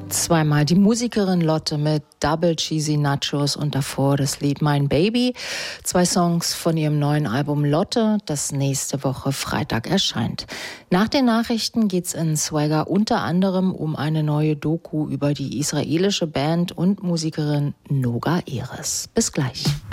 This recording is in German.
Zweimal die Musikerin Lotte mit Double Cheesy Nachos und davor das Lied Mein Baby. 2 Songs von ihrem neuen Album Lotte, das nächste Woche Freitag erscheint. Nach den Nachrichten geht's in Swagger unter anderem um eine neue Doku über die israelische Band und Musikerin Noga Erez. Bis gleich.